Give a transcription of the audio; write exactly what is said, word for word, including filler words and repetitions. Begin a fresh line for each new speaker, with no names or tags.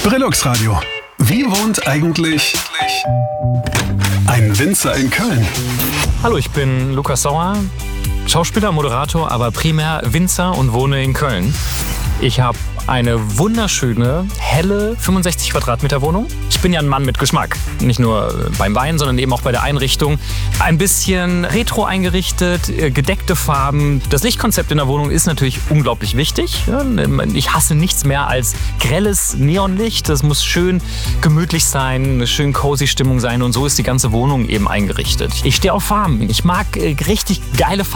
Brillux Radio. Wie wohnt eigentlich ein Winzer in Köln?
Hallo, ich bin Lukas Sauer, Schauspieler, Moderator, aber primär Winzer und wohne in Köln. Ich habe eine wunderschöne, helle fünfundsechzig Quadratmeter Wohnung. Ich bin ja ein Mann mit Geschmack. Nicht nur beim Wein, sondern eben auch bei der Einrichtung. Ein bisschen retro eingerichtet, gedeckte Farben. Das Lichtkonzept in der Wohnung ist natürlich unglaublich wichtig. Ich hasse nichts mehr als grelles Neonlicht. Das muss schön gemütlich sein, eine schön cozy Stimmung sein. Und so ist die ganze Wohnung eben eingerichtet. Ich stehe auf Farben. Ich mag richtig geile Farben.